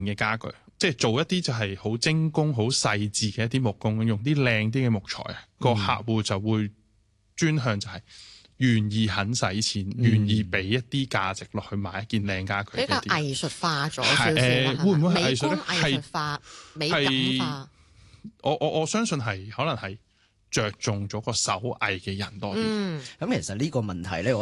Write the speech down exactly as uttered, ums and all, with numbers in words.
嘅家具，即係做一啲就係好精工、好細緻嘅一啲木工，用啲靚啲嘅木材啊，個、嗯、客戶就會專向就係願意肯使錢，願、嗯、意俾一啲價值落去買一件靚家具。 比較藝術化咗少少， 誒會唔會係藝術咧？ 美觀藝術化、美感化。 我我我相信係可能係着重咗個手藝嘅人多啲。 嗯， 咁其實呢個問題咧，我